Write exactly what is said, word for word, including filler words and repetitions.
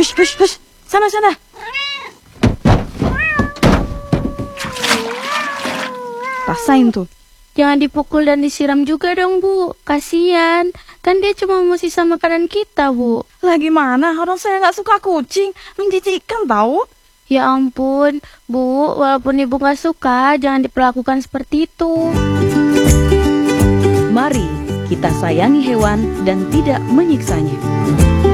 Hush, hush, hush. Sana, sana. Rasain tuh. Jangan dipukul dan disiram juga dong, Bu. Kasian. Kan dia cuma mau sisa makanan kita, Bu. Lah gimana? Orang saya nggak suka kucing. Menjijikkan tahu. Ya ampun, Bu. Walaupun Ibu nggak suka, jangan diperlakukan seperti itu. Mari kita sayangi hewan dan tidak menyiksanya.